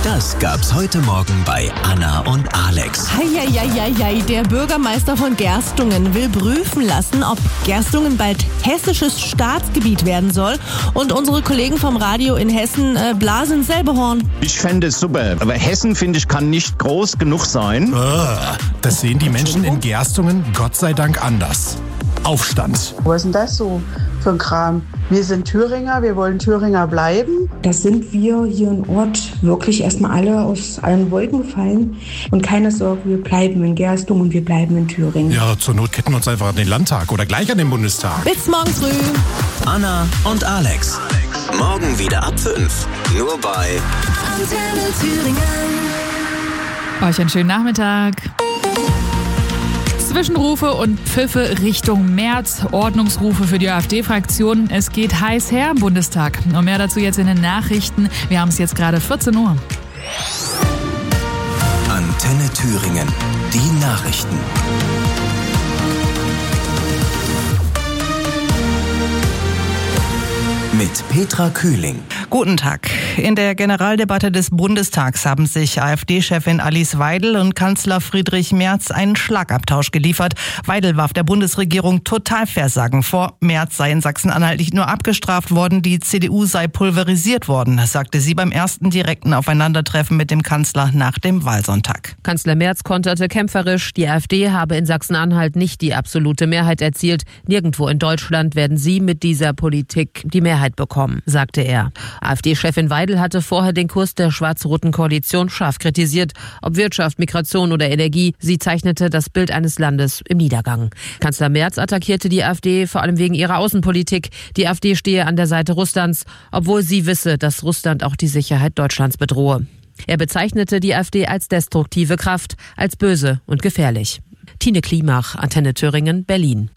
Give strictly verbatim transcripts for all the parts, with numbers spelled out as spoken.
Das gab's heute Morgen bei Anna und Alex. Heieieiei, der Bürgermeister von Gerstungen will prüfen lassen, ob Gerstungen bald hessisches Staatsgebiet werden soll. Und unsere Kollegen vom Radio in Hessen äh, blasen selbe Horn. Ich fände es super, aber Hessen, finde ich, kann nicht groß genug sein. Das sehen die Menschen in Gerstungen Gott sei Dank anders. Aufstand. Was ist denn das so für ein Kram? Wir sind Thüringer, wir wollen Thüringer bleiben. Das sind wir hier im Ort wirklich erstmal alle aus allen Wolken gefallen. Und keine Sorge, wir bleiben in Gerstungen und wir bleiben in Thüringen. Ja, zur Not ketten wir uns einfach an den Landtag oder gleich an den Bundestag. Bis morgen früh. Anna und Alex. Morgen wieder ab fünf. Nur bei Antenne Thüringen. Euch einen schönen Nachmittag. Zwischenrufe und Pfiffe Richtung März, Ordnungsrufe für die AfD-Fraktion. Es geht heiß her im Bundestag. Und mehr dazu jetzt in den Nachrichten. Wir haben es jetzt gerade vierzehn Uhr. Antenne Thüringen. Die Nachrichten. Mit Petra Kühling. Guten Tag. In der Generaldebatte des Bundestags haben sich AfD-Chefin Alice Weidel und Kanzler Friedrich Merz einen Schlagabtausch geliefert. Weidel warf der Bundesregierung Totalversagen vor. Merz sei in Sachsen-Anhalt nicht nur abgestraft worden, die C D U sei pulverisiert worden, sagte sie beim ersten direkten Aufeinandertreffen mit dem Kanzler nach dem Wahlsonntag. Kanzler Merz konterte kämpferisch, die AfD habe in Sachsen-Anhalt nicht die absolute Mehrheit erzielt. Nirgendwo in Deutschland werden sie mit dieser Politik die Mehrheit bekommen, sagte er. AfD-Chefin Weidel hatte vorher den Kurs der schwarz-roten Koalition scharf kritisiert. Ob Wirtschaft, Migration oder Energie, sie zeichnete das Bild eines Landes im Niedergang. Kanzler Merz attackierte die AfD vor allem wegen ihrer Außenpolitik. Die AfD stehe an der Seite Russlands, obwohl sie wisse, dass Russland auch die Sicherheit Deutschlands bedrohe. Er bezeichnete die AfD als destruktive Kraft, als böse und gefährlich. Tine Klimach, Antenne Thüringen, Berlin.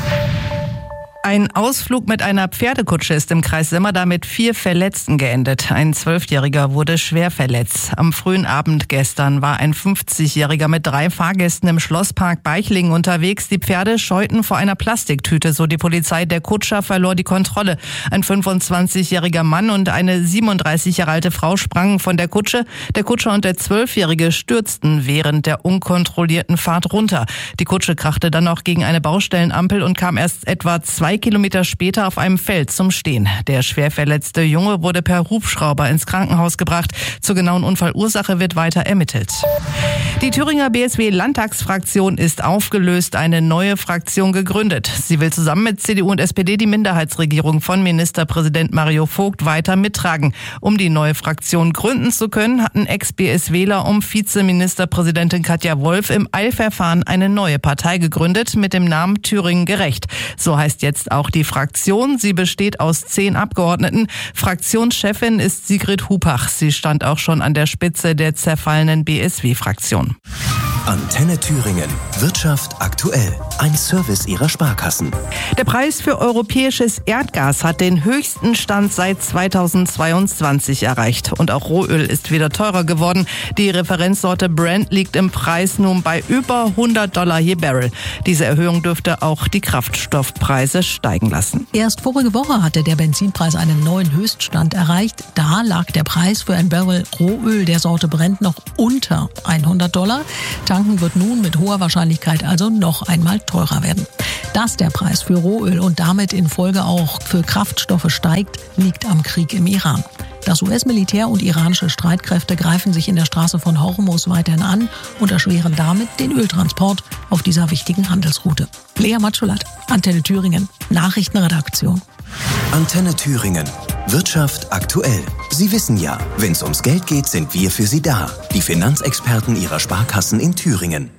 Ein Ausflug mit einer Pferdekutsche ist im Kreis Semmerda mit vier Verletzten geendet. Ein Zwölfjähriger wurde schwer verletzt. Am frühen Abend gestern war ein fünfzigjähriger mit drei Fahrgästen im Schlosspark Beichlingen unterwegs. Die Pferde scheuten vor einer Plastiktüte, so die Polizei. Der Kutscher verlor die Kontrolle. Ein fünfundzwanzigjähriger Mann und eine siebenunddreißig Jahre alte Frau sprangen von der Kutsche. Der Kutscher und der Zwölfjährige stürzten während der unkontrollierten Fahrt runter. Die Kutsche krachte dann noch gegen eine Baustellenampel und kam erst etwa zwei Kilometer später auf einem Feld zum Stehen. Der schwer verletzte Junge wurde per Hubschrauber ins Krankenhaus gebracht. Zur genauen Unfallursache wird weiter ermittelt. Die Thüringer B S W-Landtagsfraktion ist aufgelöst, eine neue Fraktion gegründet. Sie will zusammen mit C D U und S P D die Minderheitsregierung von Ministerpräsident Mario Vogt weiter mittragen. Um die neue Fraktion gründen zu können, hatten Ex-B S Wähler um Vizeministerpräsidentin Katja Wolf im Eilverfahren eine neue Partei gegründet mit dem Namen Thüringen gerecht. So heißt jetzt auch die Fraktion. Sie besteht aus zehn Abgeordneten. Fraktionschefin ist Sigrid Hupach. Sie stand auch schon an der Spitze der zerfallenen B S W-Fraktion. Antenne Thüringen. Wirtschaft aktuell. Ein Service ihrer Sparkassen. Der Preis für europäisches Erdgas hat den höchsten Stand seit zweitausendzweiundzwanzig erreicht. Und auch Rohöl ist wieder teurer geworden. Die Referenzsorte Brent liegt im Preis nun bei über hundert Dollar je Barrel. Diese Erhöhung dürfte auch die Kraftstoffpreise steigen lassen. Erst vorige Woche hatte der Benzinpreis einen neuen Höchststand erreicht. Da lag der Preis für ein Barrel Rohöl der Sorte Brent noch unter hundert Dollar. Tanken wird nun mit hoher Wahrscheinlichkeit also noch einmal teurer werden. Dass der Preis für Rohöl und damit in Folge auch für Kraftstoffe steigt, liegt am Krieg im Iran. Das U S-Militär und iranische Streitkräfte greifen sich in der Straße von Hormuz weiterhin an und erschweren damit den Öltransport auf dieser wichtigen Handelsroute. Lea Matschulat, Antenne Thüringen, Nachrichtenredaktion. Antenne Thüringen. Wirtschaft aktuell. Sie wissen ja, wenn es ums Geld geht, sind wir für Sie da. Die Finanzexperten Ihrer Sparkassen in Thüringen.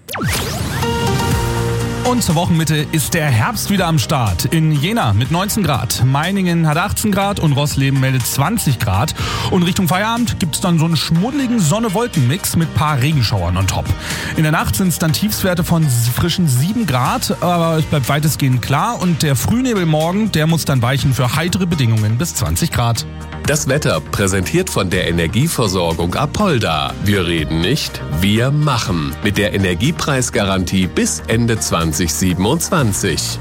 Und zur Wochenmitte ist der Herbst wieder am Start. In Jena mit neunzehn Grad, Meiningen hat achtzehn Grad und Rossleben meldet zwanzig Grad. Und Richtung Feierabend gibt's dann so einen schmuddeligen Sonne-Wolken-Mix mit paar Regenschauern on top. In der Nacht sind es dann Tiefstwerte von frischen sieben Grad, aber es bleibt weitestgehend klar. Und der Frühnebel morgen, der muss dann weichen für heitere Bedingungen bis zwanzig Grad. Das Wetter präsentiert von der Energieversorgung Apolda. Wir reden nicht, wir machen. Mit der Energiepreisgarantie bis Ende zwanzig siebenundzwanzig.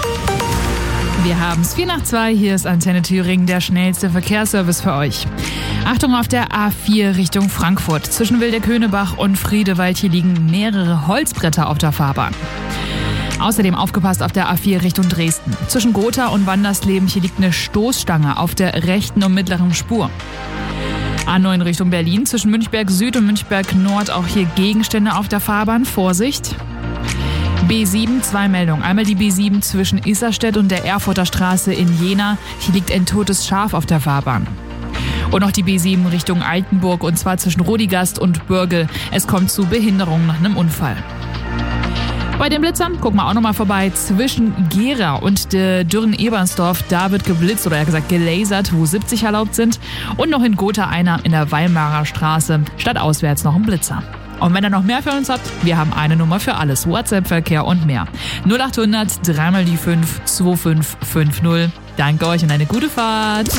Wir haben es vier nach zwei. Hier ist Antenne Thüringen, der schnellste Verkehrsservice für euch. Achtung auf der A vier Richtung Frankfurt. Zwischen Wildeköhnebach und Friedewald hier liegen mehrere Holzbretter auf der Fahrbahn. Außerdem aufgepasst auf der A vier Richtung Dresden. Zwischen Gotha und Wandersleben hier liegt eine Stoßstange auf der rechten und mittleren Spur. A neun Richtung Berlin. Zwischen Münchberg Süd und Münchberg Nord auch hier Gegenstände auf der Fahrbahn. Vorsicht! B sieben, zwei Meldungen. Einmal die B sieben zwischen Isarstedt und der Erfurter Straße in Jena. Hier liegt ein totes Schaf auf der Fahrbahn. Und noch die B sieben Richtung Altenburg und zwar zwischen Rodigast und Bürgel. Es kommt zu Behinderungen nach einem Unfall. Bei den Blitzern gucken wir auch nochmal vorbei. Zwischen Gera und der Dürren-Ebersdorf, da wird geblitzt oder eher gesagt gelasert, wo siebzig erlaubt sind. Und noch in Gotha einer in der Weimarer Straße, stadtauswärts noch ein Blitzer. Und wenn ihr noch mehr für uns habt, wir haben eine Nummer für alles. WhatsApp-Verkehr und mehr. null acht hundert, dreimal die fünf, zwei fünf fünf null. Danke euch und eine gute Fahrt.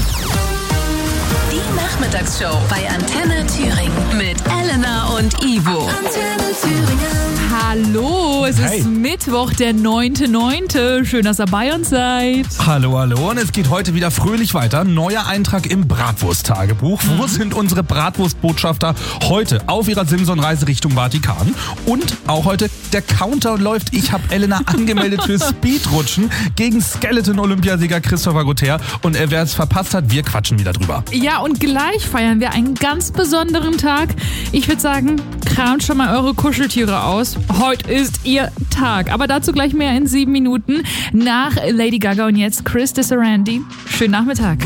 Die Nachmittagsshow bei Antenne Thüringen mit Elena und Ivo. Antenne Thüringen. Hallo, es Hey. ist Mittwoch, der neunte neunte Schön, dass ihr bei uns seid. Hallo, hallo. Und es geht heute wieder fröhlich weiter. Neuer Eintrag im Bratwurst-Tagebuch. Mhm. Wo sind unsere Bratwurstbotschafter heute auf ihrer Simson-Reise Richtung Vatikan? Und auch heute der Counter läuft. Ich habe Elena angemeldet für Speedrutschen gegen Skeleton-Olympiasieger Christopher Gauthert. Und wer es verpasst hat, wir quatschen wieder drüber. Ja, und gleich feiern wir einen ganz besonderen Tag. Ich würde sagen, kramt schon mal eure Kuscheltiere aus. Heute ist ihr Tag. Aber dazu gleich mehr in sieben Minuten nach Lady Gaga und jetzt Chris Desarandi. Schönen Nachmittag.